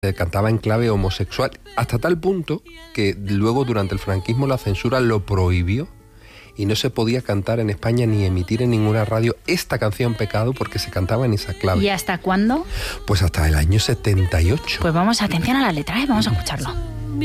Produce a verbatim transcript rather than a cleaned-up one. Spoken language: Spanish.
cantaba en clave homosexual, hasta tal punto que luego durante el franquismo la censura lo prohibió y no se podía cantar en España ni emitir en ninguna radio esta canción Pecado porque se cantaba en esa clave. ¿Y hasta cuándo? Pues hasta el año setenta y ocho. Pues vamos, atención a la letra, ¿eh? Vamos a escucharlo.